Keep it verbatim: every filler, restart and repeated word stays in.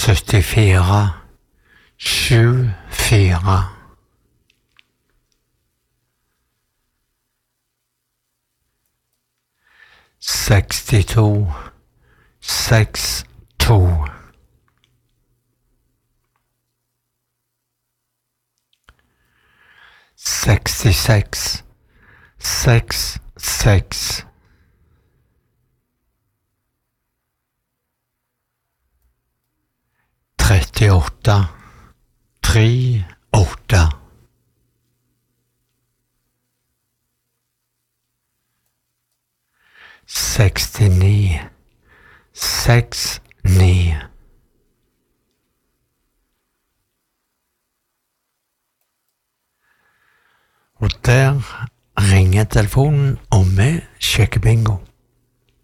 syttifire, sju fire. sekstito, seks to. sekstiseks, seks seks. trettiåtte, tre åtte. sekstini, seks ni. Og der ringer telefonen, og vi sjekker bingo.